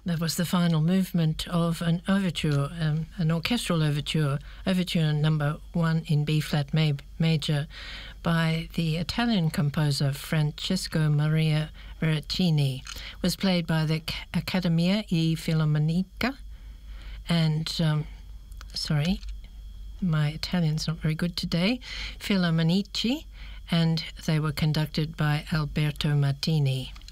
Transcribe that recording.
That was the final movement of an overture, an orchestral overture, Overture Number 1 in B-flat major, by the Italian composer Francesco Maria Veracini. It was played by the Accademia e Filarmonica, and sorry, my Italian's not very good today, Filarmonici, and they were conducted by Alberto Martini.